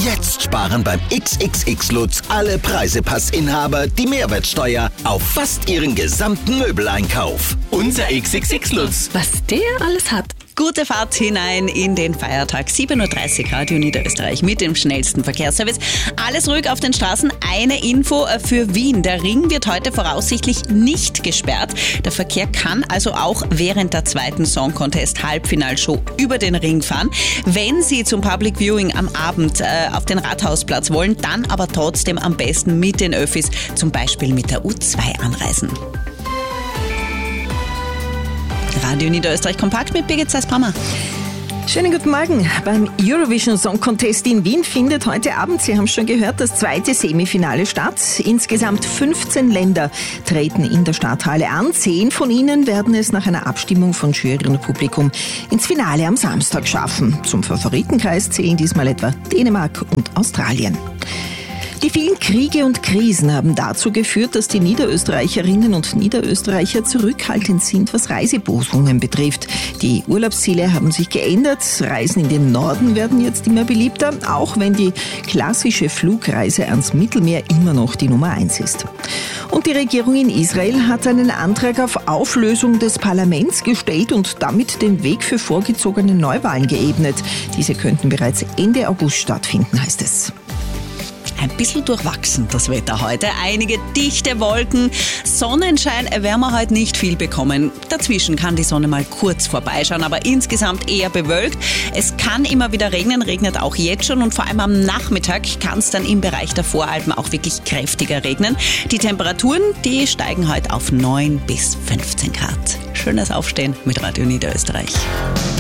Jetzt sparen beim XXX Lutz alle Preisepassinhaber die Mehrwertsteuer auf fast ihren gesamten Möbeleinkauf. Unser XXX Lutz. Was der alles hat. Gute Fahrt hinein in den Feiertag. 7.30 Uhr, Radio Niederösterreich mit dem schnellsten Verkehrsservice. Alles ruhig auf den Straßen. Eine Info für Wien. Der Ring wird heute voraussichtlich nicht gesperrt. Der Verkehr kann also auch während der zweiten Song Contest Halbfinalshow über den Ring fahren. Wenn Sie zum Public Viewing am Abend auf den Rathausplatz wollen, dann aber trotzdem am besten mit den Öffis, zum Beispiel mit der U2 anreisen. Radio Niederösterreich kompakt mit Birgit Zeiss-Brammer. Schönen guten Morgen. Beim Eurovision Song Contest in Wien findet heute Abend, Sie haben schon gehört, das zweite Semifinale statt. Insgesamt 15 Länder treten in der Stadthalle an. 10 von ihnen werden es nach einer Abstimmung von Jury und Publikum ins Finale am Samstag schaffen. Zum Favoritenkreis zählen diesmal etwa Dänemark und Australien. Die vielen Kriege und Krisen haben dazu geführt, dass die Niederösterreicherinnen und Niederösterreicher zurückhaltend sind, was Reisebuchungen betrifft. Die Urlaubsziele haben sich geändert. Reisen in den Norden werden jetzt immer beliebter, auch wenn die klassische Flugreise ans Mittelmeer immer noch die Nummer 1 ist. Und die Regierung in Israel hat einen Antrag auf Auflösung des Parlaments gestellt und damit den Weg für vorgezogene Neuwahlen geebnet. Diese könnten bereits Ende August stattfinden, heißt es. Ein bisschen durchwachsen das Wetter heute. Einige dichte Wolken. Sonnenschein werden wir heute nicht viel bekommen. Dazwischen kann die Sonne mal kurz vorbeischauen, aber insgesamt eher bewölkt. Es kann immer wieder regnen, regnet auch jetzt schon und vor allem am Nachmittag kann es dann im Bereich der Voralpen auch wirklich kräftiger regnen. Die Temperaturen, die steigen heute auf 9 bis 15 Grad. Schönes Aufstehen mit Radio Niederösterreich.